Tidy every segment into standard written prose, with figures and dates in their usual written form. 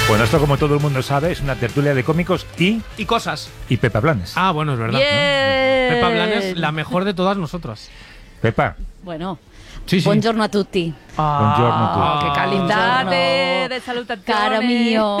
Bueno, esto como todo el mundo sabe es una tertulia de cómicos y cosas. Y Pepa Blanes. Ah, bueno, es verdad. Bien. ¿no? Pepa Blanes, la mejor de todas nosotras. Pepa. Bueno. Sí, sí. Buongiorno a tutti. Buongiorno tu. Che qualità Buongiorno. de salutazione. Caro mío.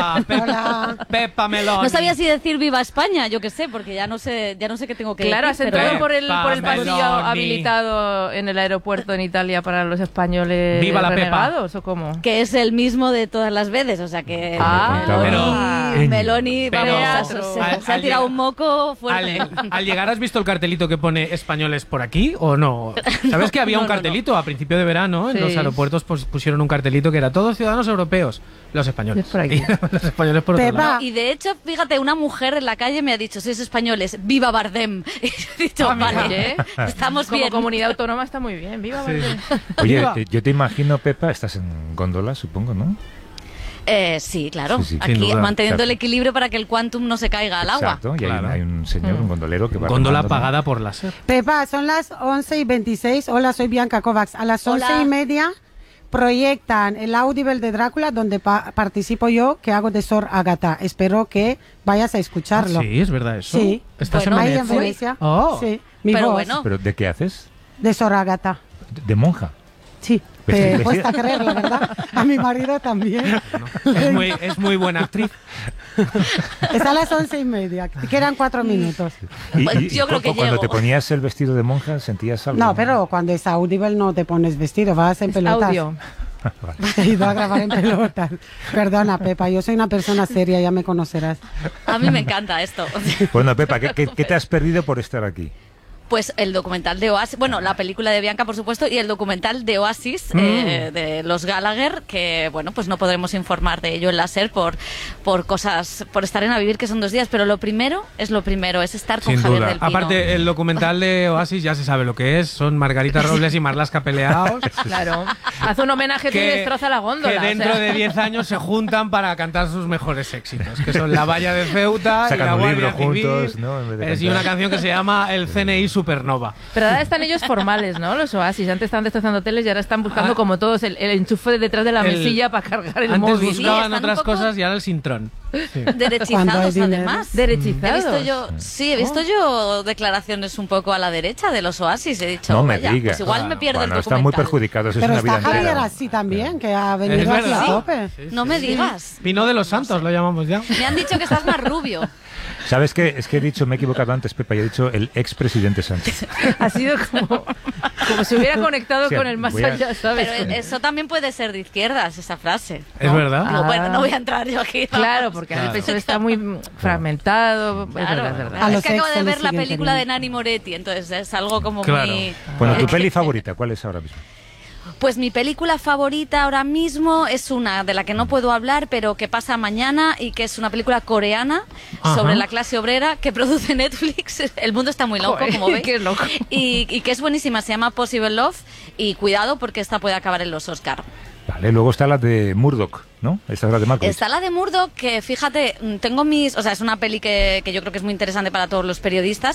Pepa Meloni. No sabía si decir viva España, yo qué sé, porque ya no sé qué tengo que Claro, has decir. entrado pero- por el Meloni. pasillo habilitado en el aeropuerto en Italia para los españoles Viva la Pepa. renegados, ¿o cómo? Que es el mismo de todas las veces, o sea que Pero- Meloni, Pero- vamos, se ha tirado un moco fuerte. Al llegar, ¿has visto el cartelito que pone españoles por aquí o no? ¿Sabes que había un cartelito a principio de verano en Sí. los aeropuertos? Pues pusieron un cartelito que era todos ciudadanos europeos, los españoles. Es por aquí. Y los españoles por otro Pepa. lado. Y de hecho, fíjate, una mujer en la calle me ha dicho, sois españoles, viva Bardem. Y yo he dicho, vale, Oye, estamos como bien. comunidad autónoma está muy bien. Viva Sí. Bardem. Oye, Viva. yo te imagino, Pepa, estás en góndola, supongo, ¿no? Sí, claro. Sí, sí. Aquí Sin duda. manteniendo Claro. el equilibrio para que el quantum no se caiga al agua. Exacto, y Claro. hay un señor, un gondolero que va Góndola remando, ¿no? pagada por láser. Pepa, son las 11:26. Hola, soy Bianca Kovacs. A las Hola. 11:30 proyectan el Audible de Drácula, donde participo yo, que hago de Sor Agatha. Espero que vayas a escucarlo. Sí, es verdad eso. Sí. ¿Estás Bueno, en Ahí en Venecia? Venecia. Oh. Sí. Mi Pero voz bueno. ¿Pero de qué haces? de Sor Agatha. De monja. Sí. Vestida- Te cuesta creerlo, ¿verdad? A mi marido también. Es muy buena actriz. Es a las 11:30. Quedan 4 minutos. Pues yo creo que cuando llego. te ponías el vestido de monja sentías algo. No, pero cuando es Audible no te pones vestido, vas en Es pelotas. audio. He ido a grabar en pelotas. Perdona, Pepa, yo soy una persona seria, ya me conocerás. A mí me encanta esto. Bueno, Pepa, ¿qué te has perdido por estar aquí? Pues el documental de Oasis, bueno, la película de Bianca, por supuesto, y el documental de Oasis, de los Gallagher, que, bueno, pues no podremos informar de ello en la SER por cosas, por estar en A Vivir, que son 2 días, pero lo primero, es estar con Sin Javier duda. del Pino. Aparte, el documental de Oasis ya se sabe lo que es. Son Margarita Robles y Marlaska peleados. Claro. Haz un homenaje tú y destroza la góndola. que o dentro sea. de 10 años se juntan para cantar sus mejores éxitos, que son La Valla de Ceuta Sacan y La un Guardia libro Civil. juntos, ¿no? En vez de Y cantar. una canción que se llama El CNI Supernova. Pero ahora están ellos formales, ¿no? Los Oasis. Antes estaban destrozando hoteles y ahora están buscando como todos el enchufe detrás de la El- mesilla para cargar el Antes móvil. buscaban están un otras poco- cosas y ahora el Sintrón. Sí. Cuando hay Derechizados, dinero. además. Derechizados. He visto yo declaraciones un poco a la derecha de los Oasis. He dicho, No me vaya, digas. pues igual me pierdo Bueno, el están documental. muy perjudicados, es Pero una vida está Javier entera. así también, que ha Es venido aquí a verdad. tope. No me digas. Pino de los Santos lo llamamos ya. Me han dicho que estás más rubio. ¿Sabes qué? Es que he dicho, me he equivocado antes, Pepa, y he dicho el expresidente Sánchez. Ha sido como si hubiera conectado Sí, con el más voy a- allá, ¿sabes? Pero eso también puede ser de izquierdas, esa frase. Es ¿no? verdad. Digo, bueno, Ah. no voy a entrar yo aquí. Claro, porque ahora el PSOE está muy fragmentado. Claro. Es verdad, es verdad. A Es los que acabo ex de se les ver la siguen película de queriendo. Nanni Moretti, entonces es algo como Claro. muy... Bueno, ¿tu peli favorita cuál es ahora mismo? Pues mi película favorita ahora mismo es una de la que no puedo hablar, pero que pasa mañana y que es una película coreana Ajá. sobre la clase obrera que produce Netflix. El mundo está muy loco, Joder, como veis. qué loco. Y que es buenísima, se llama Possible Love y cuidado porque esta puede acabar en los Oscar. Vale, luego está la de Murdoch, ¿no? Esta es la de Malkovich. Está la de Murdoch, que fíjate, tengo mis... O sea, es una peli que yo creo que es muy interesante para todos los periodistas,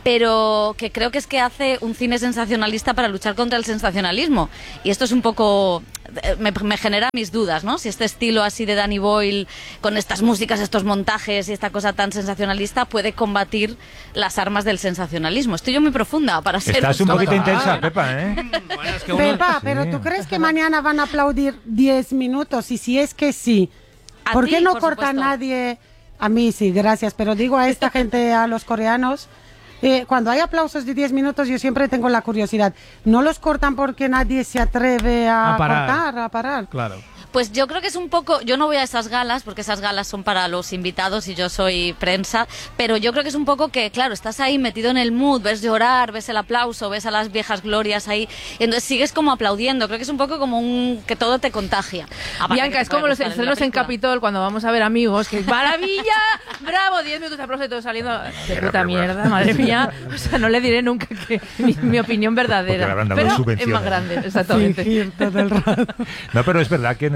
pero que creo que es que hace un cine sensacionalista para luchar contra el sensacionalismo. Y esto es un poco... Me genera mis dudas, ¿no? Si este estilo así de Danny Boyle, con estas músicas, estos montajes y esta cosa tan sensacionalista, puede combatir las armas del sensacionalismo. Estoy yo muy profunda para ser... Estás un poquito Total. intensa, Pepa, ¿eh? Bueno, es que uno- Pepa, pero ¿tú crees que mañana van a aplaudir 10 minutos? Y si es que sí, A ¿por ti, qué no por corta supuesto. nadie? A mí sí, gracias, pero digo a esta gente, a los coreanos, cuando hay aplausos de 10 minutos yo siempre tengo la curiosidad. ¿No los cortan porque nadie se atreve a parar. cortar, a parar? Claro. Pues yo creo que es un poco... Yo no voy a esas galas, porque esas galas son para los invitados y yo soy prensa, pero yo creo que es un poco que, claro, estás ahí metido en el mood, ves llorar, ves el aplauso, ves a las viejas glorias ahí, y entonces sigues como aplaudiendo. Creo que es un poco como que todo te contagia. Aparte Bianca, que es te puede como los gustar la estrenos en película. Capitol cuando vamos a ver Amigos, que ¡maravilla! ¡Bravo! 10 minutos de aplauso y todo saliendo de puta mierda, madre mía. O sea, no le diré nunca que mi opinión Porque le verdadera. habrán dado Pero es subvenciones. más grande, exactamente. Fingir todo el rato. No, pero es verdad que en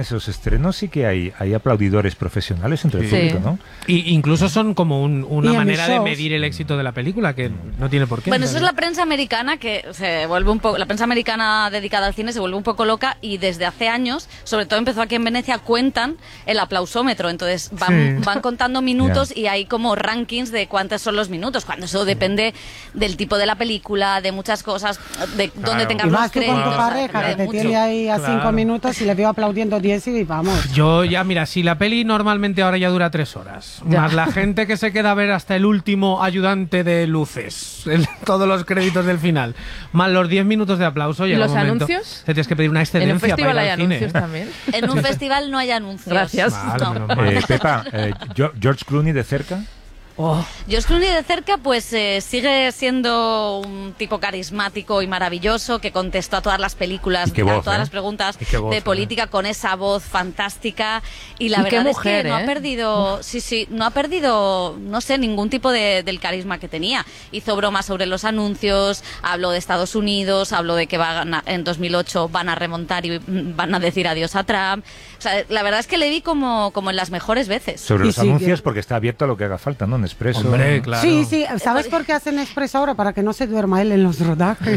esos estrenos sí que hay aplaudidores profesionales entre el Sí. público, ¿no? Y incluso son como una Y en manera de shows. medir el éxito de la película, que no tiene por qué. Bueno, eso es la prensa americana que se vuelve un poco, la prensa americana dedicada al cine se vuelve un poco loca y desde hace años, sobre todo empezó aquí en Venecia, cuentan el aplausómetro, entonces van contando minutos y hay como rankings de cuántos son los minutos, cuando eso depende del tipo de la película, de muchas cosas, de dónde tengas Y los más tú con créditos. tu pareja, que depende te mucho. tiene ahí a Claro. 5 minutos y le veo aplaudiendo 10 y vamos. Yo ya, mira, si la peli normalmente ahora ya dura 3 horas, Ya. más la gente que se queda a ver hasta el último ayudante de luces, todos los créditos del final, más los 10 minutos de aplauso, llega los un momento, anuncios? te tienes que pedir una En excedencia un festival para hay ir al cine. anuncios también. En un festival no hay anuncios. Gracias. Vale, No. menos mal. Pepa, George Clooney de cerca. Oh, George Clooney de cerca pues sigue siendo un tipo carismático y maravilloso que contestó a todas las películas, Y qué a voz, todas ¿eh? las preguntas Y qué voz, de ¿eh? política con esa voz fantástica y la Y qué verdad mujer, es que no ¿eh? ha perdido, no ha perdido, no sé, ningún tipo del carisma que tenía. Hizo bromas sobre los anuncios, habló de Estados Unidos, habló de que en 2008 van a remontar y van a decir adiós a Trump. O sea, la verdad es que le vi como en las mejores veces. Sobre Y los sigue. anuncios, porque está abierto a lo que haga falta, ¿no? En Expreso. hombre, claro. Sí, sí, ¿sabes por qué hacen expreso ahora? Para que no se duerma él en los rodajes.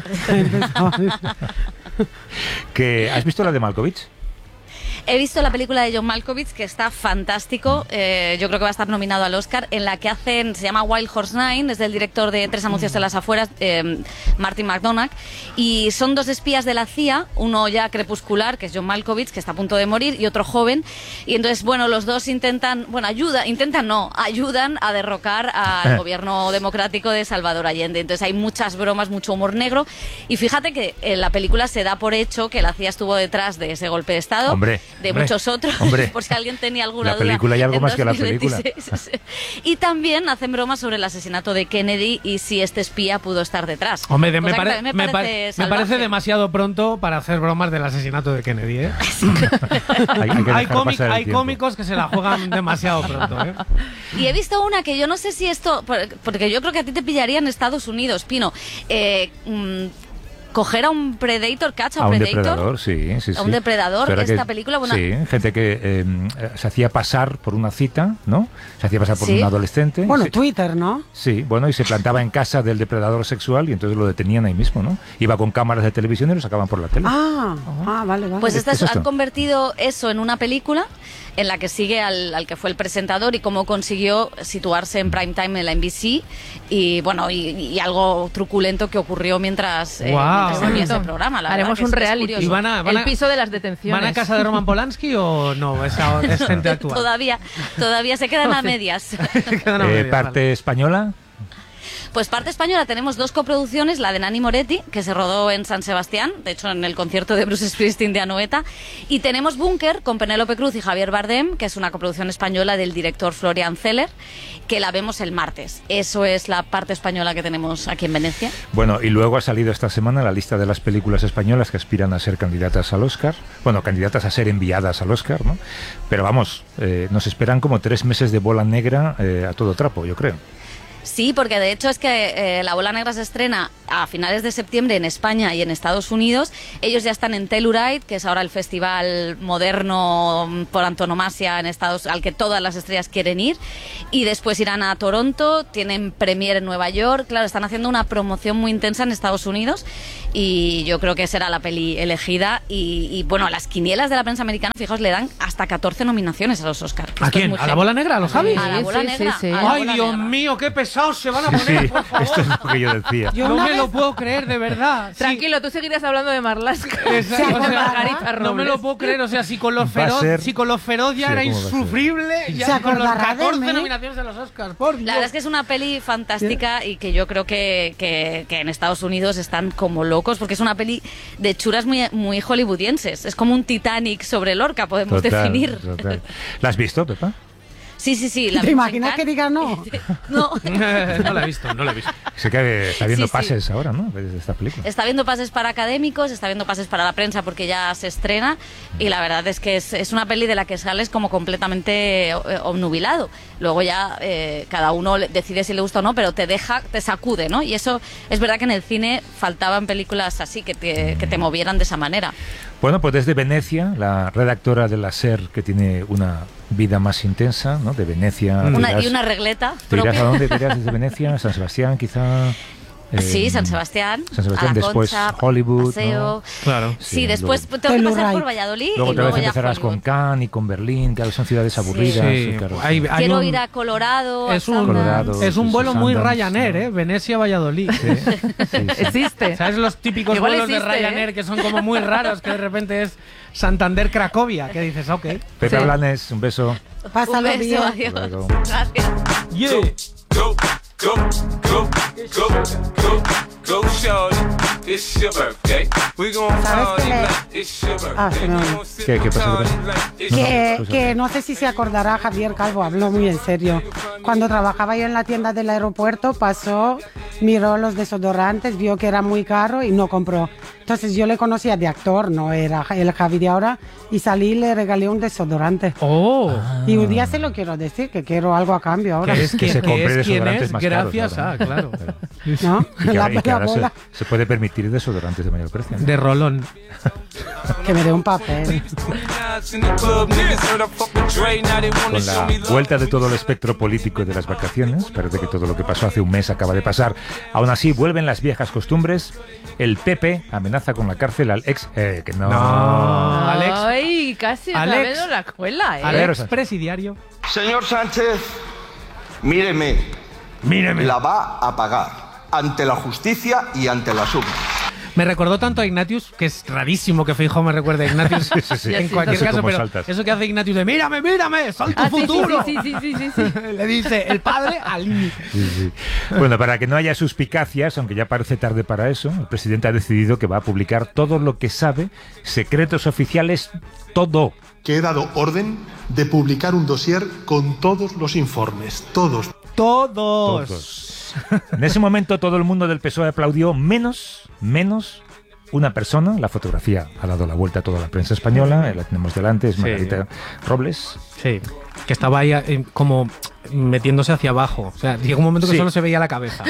¿Has visto la de Malkovich? He visto la película de John Malkovich, que está fantástico. Yo creo que va a estar nominado al Oscar, en la que se llama Wild Horse 9, es del director de Tres anuncios en las afueras, Martin McDonagh, y son dos espías de la CIA, uno ya crepuscular, que es John Malkovich, que está a punto de morir, y otro joven, y entonces, bueno, los dos ayudan a derrocar al gobierno democrático de Salvador Allende. Entonces hay muchas bromas, mucho humor negro, y fíjate que en la película se da por hecho que la CIA estuvo detrás de ese golpe de Estado, Hombre. de muchos otros, Hombre. por si alguien tenía alguna La duda. película y algo en más que la 2026. Y también hacen bromas sobre el asesinato de Kennedy y si este espía pudo estar detrás. Hombre, Cosa me que parece también me parece salvaje. demasiado pronto para hacer bromas del asesinato de Kennedy, ¿eh? Hay que dejar pasar el Hay tiempo. cómicos que se la juegan demasiado pronto, ¿eh? Y he visto una que yo no sé si esto, porque yo creo que a ti te pillaría en Estados Unidos, Pino. Coger a un Predator, catch a A un Predator. depredador, sí. A un depredador, Pero esta película, bueno- Sí, gente que se hacía pasar por una cita, ¿no? Se hacía pasar por Sí. un adolescente. Bueno, Sí. Twitter, ¿no? Sí, bueno, y se plantaba en casa del depredador sexual y entonces lo detenían ahí mismo, ¿no? Iba con cámaras de televisión y lo sacaban por la tele. Vale, vale. Pues Es esto. han convertido eso en una película en la que sigue al que fue el presentador y cómo consiguió situarse en prime time en la NBC y bueno y algo truculento que ocurrió mientras Guau. se veía ese programa. La Haremos verdad un que es reality. curioso. El piso de las detenciones. ¿Van a casa de Roman Polanski o no? Es gente actual. Todavía se quedan a medias. Quedan a medias, Parte vale. española. Pues parte española tenemos dos coproducciones, la de Nani Moretti, que se rodó en San Sebastián, de hecho en el concierto de Bruce Springsteen de Anoeta, y tenemos Búnker con Penélope Cruz y Javier Bardem, que es una coproducción española del director Florian Zeller, que la vemos el martes. Eso es la parte española que tenemos aquí en Venecia. Bueno, y luego ha salido esta semana la lista de las películas españolas que aspiran a ser candidatas al Oscar. Bueno, candidatas a ser enviadas al Oscar, ¿no? Pero vamos, nos esperan como 3 meses de bola negra a todo trapo, yo creo. Sí, porque de hecho es que La Bola Negra se estrena a finales de septiembre en España y en Estados Unidos. Ellos ya están en Telluride, que es ahora el festival moderno por antonomasia en Estados, al que todas las estrellas quieren ir. Y después irán a Toronto, tienen premiere en Nueva York. Claro, están haciendo una promoción muy intensa en Estados Unidos y yo creo que será la peli elegida. Y bueno, las quinielas de la prensa americana, fijaos, le dan hasta 14 nominaciones a los Oscars. ¿A quién? ¿A la Bola Negra? ¿A los Javi? A la Bola Sí, Negra. sí, sí. a la Ay, Bola Dios Negra. mío, qué pesados se van a Sí, poner, sí, por favor. esto es lo que yo decía. Yo No una me vez- lo puedo creer, de verdad. Sí. Tranquilo, tú seguirías hablando de Marlaska. Exacto, Se o sea, acordará. no me lo puedo creer, o sea, si con los Va a feroz, ser- si con los feroz ya Sí, era ¿cómo va a ser? insufrible, ya Se con los acordará de 14 mí. nominaciones de los Oscars, por Dios. La verdad es que es una peli fantástica y que yo creo que en Estados Unidos están como locos porque es una peli de churas muy hollywoodienses. Es como un Titanic sobre Lorca, podemos definir. Total. ¿La has visto, Pepa? Sí. ¿Te imaginas que diga no? No. No la he visto. Sé que está viendo Sí, sí. pases ahora, ¿no? De esta película. Está viendo pases para académicos, está viendo pases para la prensa porque ya se estrena y la verdad es que es una peli de la que sales como completamente obnubilado. Luego ya cada uno decide si le gusta o no, pero te sacude, ¿no? Y eso es verdad que en el cine faltaban películas así que te movieran de esa manera. Bueno, pues desde Venecia, la redactora de la SER, que tiene una vida más intensa, ¿no? De Venecia. Y una regleta ¿Te irás propia. a dónde? ¿Te irás desde Venecia? ¿San Sebastián, quizá? Sí, San Sebastián. San Sebastián, a la después Concha, Hollywood, paseo. ¿no? Claro. Sí, después luego- tengo que pasar Telluride. por Valladolid Luego y otra luego vez ya empezarás con Hollywood. Cannes y con Berlín, claro, son ciudades aburridas. Sí. Claro. Hay Quiero un- ir a Colorado, a es un, Sundance. Colorado. es un sí, vuelo sí, muy Sundance, Ryanair, ¿no? ¿eh? Venecia-Valladolid. Sí, sí. Existe. ¿Sabes los típicos Igual vuelos existe, de Ryanair que son como muy raros, que de repente es Santander-Cracovia? Que dices, ok. Pepe Sí. Blanes, un beso. Pásalo Un beso, bien. adiós. Luego. Gracias. Yeah. Go, go, go, go, go, go, shorty. It's your birthday. We gon' ¿Sabes party qué le- like it's your birthday. Ah, se me We olvidó. gon' sip ¿Qué pasa, Bacardi qué pasa? like it's Que no sé si se acordará Javier Calvo, habló muy en serio. Cuando trabajaba yo en la tienda del aeropuerto, pasó, miró los desodorantes, vio que era muy caro y no compró. Entonces yo le conocía de actor, no era el Javi de ahora, y salí y le regalé un desodorante. Oh. Y un día se lo quiero decir, que quiero algo a cambio ahora. Que es Que quien, se compre que es, quien desodorantes es más caros gracias ahora, a, ¿no? claro. ¿No? Y que ahora, y que La ahora bola, se puede permitir desodorantes de mayor precio, ¿no? De rolón. que me dé un papel. nights in the club. Niggas heard I fuck with Dre. Now they wanna Con show la me love. vuelta de todo el espectro político de las vacaciones, parece que todo lo que pasó hace un mes acaba de pasar. Aún así, vuelven las viejas costumbres. El PP amenaza con la cárcel al ex... que no... No, Alex. Ay, casi otra Alex. vez no la cuela, ¿eh? Alex. Alex, presidiario. Señor Sánchez, míreme. Míreme. La va a pagar ante la justicia y ante las urnas. Me recordó tanto a Ignatius, que es rarísimo que Feijóo me recuerde a Ignatius sí, sí. en Sí, cualquier no sé caso, cómo pero saltas. eso que hace Ignatius de mírame, mírame, soy tu Ah, sí, futuro. sí, sí, sí, sí, sí, sí. Le dice el padre al niño. Sí, sí. Bueno, para que no haya suspicacias, aunque ya parece tarde para eso, el presidente ha decidido que va a publicar todo lo que sabe, secretos oficiales, todo. Que he dado orden de publicar un dossier con todos los informes, todos. Todos. En ese momento todo el mundo del PSOE aplaudió, menos una persona. La fotografía ha dado la vuelta a toda la prensa española, la tenemos delante, es Margarita Robles. Sí, que estaba ahí como metiéndose hacia abajo. O sea, llegó un momento que Sí. solo se veía la cabeza.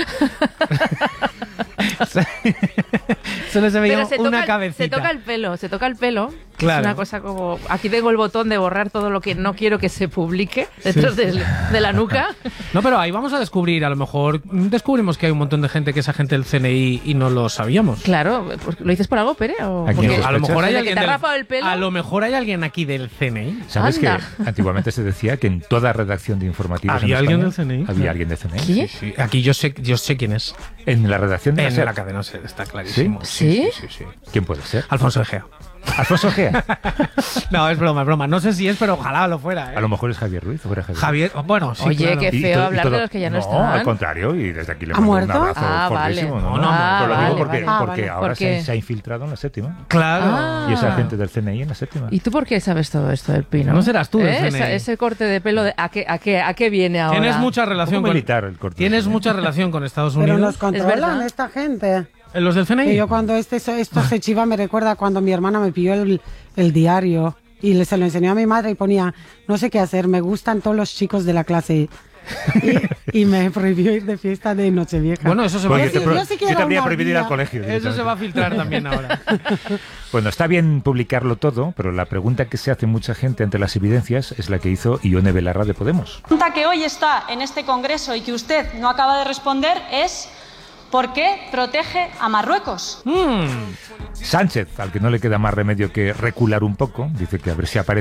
Solo se veía Pero una cabecita. se toca el pelo, se toca el pelo. Claro. Es una cosa como... Aquí tengo el botón de borrar todo lo que no quiero que se publique detrás de la nuca. No, pero ahí vamos a descubrir, a lo mejor descubrimos que hay un montón de gente que es agente del CNI y no lo sabíamos. Claro, pues, ¿lo dices por algo, Pere? ¿O ¿A quién porque- sospechas? A lo mejor hay ¿Desde que alguien te ha del- rapado el pelo? A lo mejor hay alguien aquí del CNI. ¿Sabes Anda. que antiguamente se decía que en toda redacción de informativos ¿Había en alguien España del CNI? había alguien del CNI? ¿Qué? Sí, aquí yo sé quién es. En la redacción de En SER. la cadena SER, está clarísimo. ¿Sí? Sí. ¿Quién puede ser? Alfonso Egea. Alfonso Gea. No, es broma, es broma. No sé si es, pero ojalá lo fuera. ¿eh? A lo mejor es Javier Ruiz. ¿O fuera Javier, bueno, sí, Oye, claro. qué Y feo to- y hablar todo- de los que ya no, No, están. al contrario, y desde aquí le ¿Ha mando un muerto? abrazo Ah, fortísimo. vale. No, No, pero lo vale, digo porque, vale. Ah, porque vale. ahora ¿Por qué? se ha infiltrado en la séptima. Claro. Ah. Y es agente del CNI en la séptima. ¿Y tú por qué sabes todo esto del Pino? No serás tú del CNI. Ese corte de pelo, ¿a qué viene ahora? Tienes mucha relación Un poco con militar el corte. Tienes mucha relación con Estados Pero Unidos. nos controlan verdad. esta gente. ¿Los del CNI? Que yo cuando esto se chiva me recuerda cuando mi hermana me pidió el diario y se lo enseñó a mi madre y ponía, no sé qué hacer, me gustan todos los chicos de la clase. Y me prohibió ir de fiesta de Nochevieja. Bueno, eso se va a Porque Yo sí yo quiero te habría una prohibido ir guía. al colegio. Eso se va a filtrar también ahora. Bueno, está bien publicarlo todo, pero la pregunta que se hace mucha gente ante las evidencias es la que hizo Ione Belarra de Podemos. La pregunta que hoy está en este Congreso y que usted no acaba de responder es ¿por qué protege a Marruecos? Sánchez, al que no le queda más remedio que recular un poco, dice que a ver si aparece